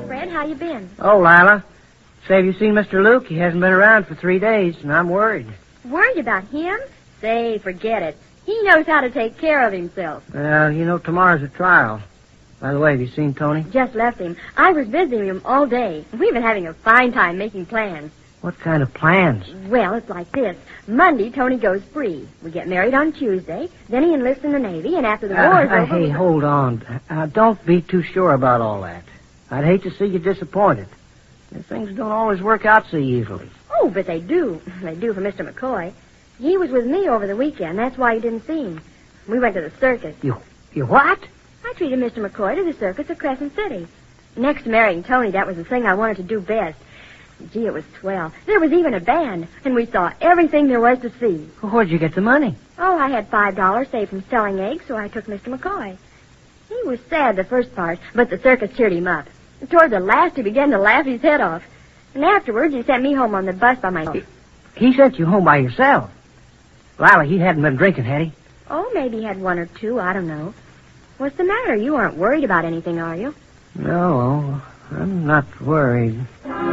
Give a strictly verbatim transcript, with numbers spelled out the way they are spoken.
Fred. How you been? Oh, Lila. Say, have you seen Mister Luke? He hasn't been around for three days, and I'm worried. Worried about him? Say, forget it. He knows how to take care of himself. Well, you know, tomorrow's a trial. By the way, have you seen Tony? Just left him. I was visiting him all day. We've been having a fine time making plans. What kind of plans? Well, it's like this. Monday, Tony goes free. We get married on Tuesday. Then he enlists in the Navy, and after the Uh, war's uh, over... hey, hold on. Uh, don't be too sure about all that. I'd hate to see you disappointed. Things don't always work out so easily. Oh, but they do. They do for Mister McCoy. He was with me over the weekend. That's why you didn't see him. We went to the circus. You, you what? I treated Mister McCoy to the circus at Crescent City. Next to marrying Tony, that was the thing I wanted to do best. Gee, it was swell. There was even a band, and we saw everything there was to see. Well, where'd you get the money? Oh, I had five dollars saved from selling eggs, so I took Mister McCoy. He was sad the first part, but the circus cheered him up. Toward the last, he began to laugh his head off. And afterwards, he sent me home on the bus by myself. He, he sent you home by yourself. Lila, he hadn't been drinking, had he? Oh, maybe he had one or two. I don't know. What's the matter? You aren't worried about anything, are you? No, I'm not worried.